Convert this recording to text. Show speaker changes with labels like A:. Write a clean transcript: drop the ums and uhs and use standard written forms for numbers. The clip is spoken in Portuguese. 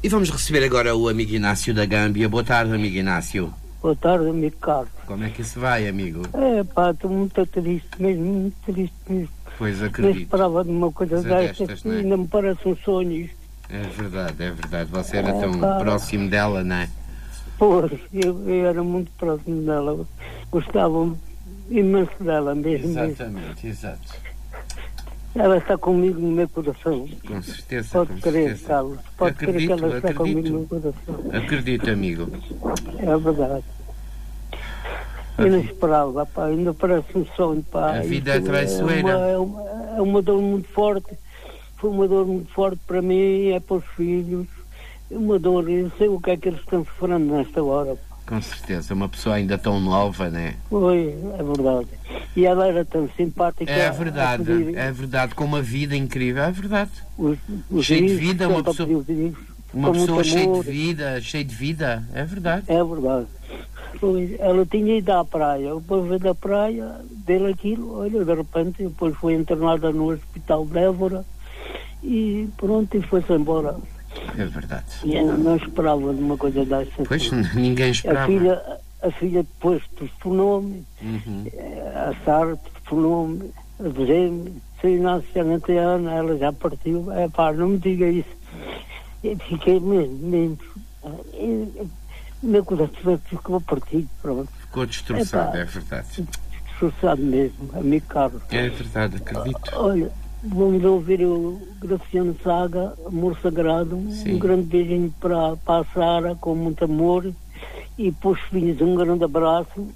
A: E vamos receber agora o amigo Inácio da Gâmbia. Boa tarde, amigo Inácio.
B: Boa tarde, amigo Carlos.
A: Como é que isso vai, amigo?
B: Estou muito triste mesmo, muito triste mesmo.
A: Pois,
B: Nem
A: acredito.
B: esperava de uma coisa destas,
A: não é?
B: ainda me parece um sonho isto.
A: É verdade. Você era tão próximo dela, não é?
B: Pois, eu era muito próximo dela, gostava imenso dela mesmo.
A: Exatamente, exato.
B: Ela está comigo no meu coração.
A: Com certeza,
B: Pode
A: com
B: crer,
A: certeza.
B: Carlos. Pode crer que ela está comigo no meu coração.
A: Acredito, amigo.
B: É verdade. Eu não esperava, pá, ainda parece um sonho, pá.
A: A vida é
B: Isto
A: traiçoeira.
B: É uma dor muito forte. Foi uma dor muito forte para mim, é para os filhos. Uma dor, eu sei o que é que eles estão sofrendo nesta hora.
A: Com certeza, uma pessoa ainda tão nova, né?
B: Foi, é verdade. E ela era tão simpática.
A: É verdade, com uma vida incrível, é verdade.
B: Os
A: Cheio de
B: discos,
A: vida, uma pessoa
B: com muito
A: cheia
B: amor.
A: cheia de vida, é verdade.
B: É verdade. Pois, ela tinha ido à praia, depois veio da praia, deu aquilo, olha, de repente, depois foi internada no hospital de Évora e pronto, e foi-se embora.
A: É verdade.
B: E eu não esperava de uma coisa dessa.
A: Pois, ninguém esperava.
B: A filha depois telefonou-me, a Sara telefonou-me, a dizer-me, se Inácio já não tem Ana, ela já partiu. Não me diga isso. Eu fiquei mesmo meu coração ficou partido, pronto.
A: Ficou destroçado, é verdade.
B: Destroçado mesmo, amigo Carlos.
A: É verdade, acredito.
B: Olha, vamos ouvir o Graciano Saga, Amor Sagrado.
A: Sim.
B: Um grande beijinho para a Sara, com muito amor. E para os filhos, um grande abraço.